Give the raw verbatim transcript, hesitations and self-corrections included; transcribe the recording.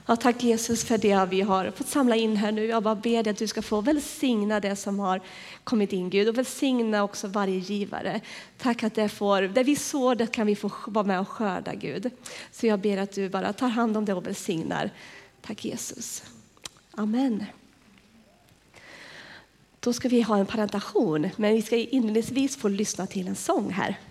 Ja, tack Jesus för det vi har fått samla in här nu. Jag bara ber dig att du ska få välsigna det som har kommit in, Gud. Och välsigna också varje givare. Tack att det får, där vi sår, det kan vi få vara med och skörda, Gud. Så jag ber att du bara tar hand om det och välsignar. Tack Jesus. Amen. Då ska vi ha en presentation, men vi ska inledningsvis få lyssna till en sång här.